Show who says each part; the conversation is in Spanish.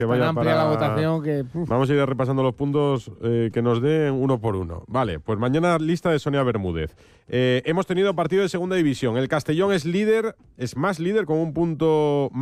Speaker 1: Que
Speaker 2: Tan
Speaker 1: vaya
Speaker 2: amplia
Speaker 1: para...
Speaker 2: la votación que...
Speaker 1: Vamos a ir repasando los puntos que nos den uno por uno. Vale, pues mañana lista de Sonia Bermúdez. Hemos tenido partido de segunda división. El Castellón es líder, es más líder con un punto